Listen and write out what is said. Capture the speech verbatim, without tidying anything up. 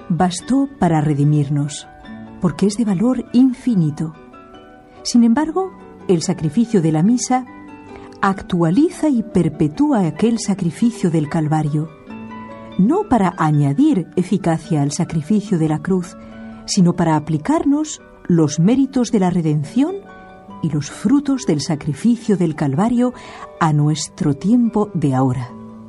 bastó para redimirnos, porque es de valor infinito. Sin embargo, el sacrificio de la misa actualiza y perpetúa aquel sacrificio del Calvario, no para añadir eficacia al sacrificio de la cruz, sino para aplicarnos los méritos de la redención y los frutos del sacrificio del Calvario a nuestro tiempo de ahora.